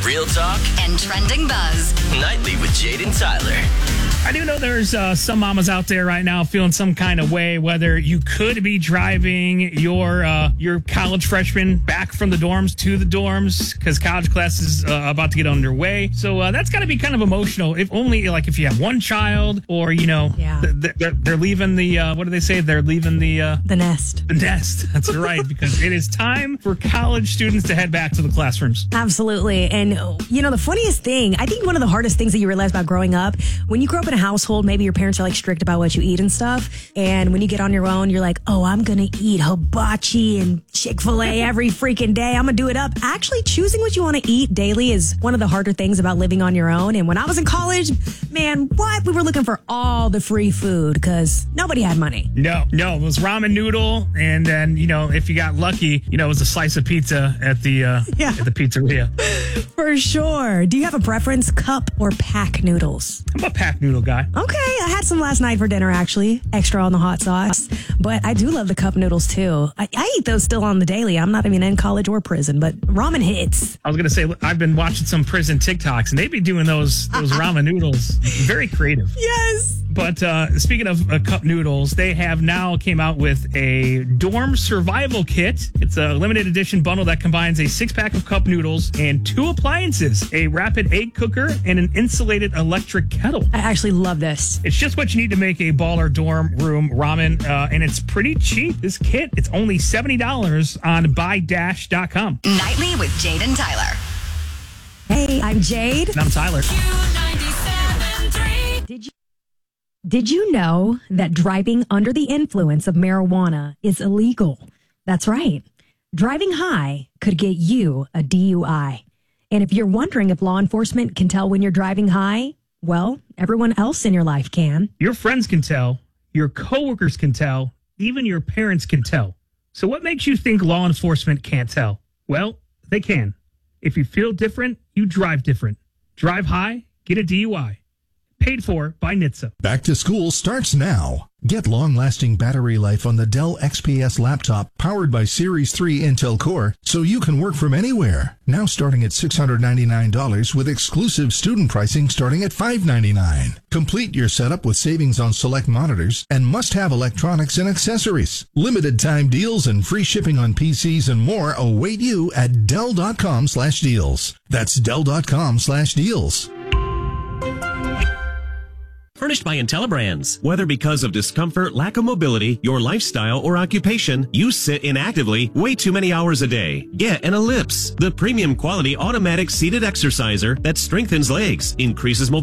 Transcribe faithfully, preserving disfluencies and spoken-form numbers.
Real talk and trending buzz. nightly with Jade and Tyler. I do know there's uh, some mamas out there right now feeling some kind of way, whether you could be driving your uh, your college freshman back from the dorms to the dorms because college class is uh, about to get underway. So uh, that's got to be kind of emotional. If only like if you have one child, or you know, Yeah. th- they're, they're leaving the uh, what do they say? They're leaving the uh, The nest. the nest. That's right, because it is time for college students to head back to the classrooms. Absolutely. And, you know, the funniest thing, I think one of the hardest things that you realize about growing up, when you grow up in a household, maybe your parents are like strict about what you eat and stuff. And when you get on your own, you're like, oh, I'm going to eat hibachi and Chick-fil-A every freaking day. I'm going to do it up. Actually, choosing what you want to eat daily is one of the harder things about living on your own. And when I was in college, man, what? We were looking for all the free food because nobody had money. No, no, it was ramen noodle, and then you know if you got lucky, you know it was a slice of pizza at the uh, Yeah. at the pizzeria. For sure. Do you have a preference, cup or pack noodles? I'm a pack noodle guy. Okay, I had some last night for dinner, actually. Extra on the hot sauce. But I do love the cup noodles, too. I, I eat those still on the daily. I'm not even in college or prison, but ramen hits. I was gonna say I've been watching some prison TikToks, and they be doing those those ramen noodles. Very creative. Yes. But uh, speaking of uh, cup noodles, they have now came out with a dorm survival kit. It's a limited edition bundle that combines a six pack of cup noodles and two appliances: a rapid egg cooker and an insulated electric kettle. I actually love this. It's just what you need to make a baller dorm room ramen, uh, and it's pretty cheap. This kit, it's only seventy dollars on buy dash dot com. Nightly with Jade and Tyler. Hey, I'm Jade. And I'm Tyler. Did you Did you know that driving under the influence of marijuana is illegal? That's right. Driving high could get you a D U I. And if you're wondering if law enforcement can tell when you're driving high, well, everyone else in your life can. Your friends can tell, your coworkers can tell, even your parents can tell. So what makes you think law enforcement can't tell? Well, they can. If you feel different, you drive different. Drive high, get a D U I. Paid for by N H T S A. Back to school starts now. Get long-lasting battery life on the Dell X P S laptop powered by Series three Intel Core so you can work from anywhere. Now starting at six hundred ninety-nine dollars with exclusive student pricing starting at five hundred ninety-nine dollars. Complete your setup with savings on select monitors and must-have electronics and accessories. Limited time deals and free shipping on P Cs and more await you at Dell.com slash deals. That's Dell.com slash deals. Furnished by IntelliBrands. Whether because of discomfort, lack of mobility, your lifestyle, or occupation, you sit inactively way too many hours a day. Get an Ellipse, the premium quality automatic seated exerciser that strengthens legs, increases mobility,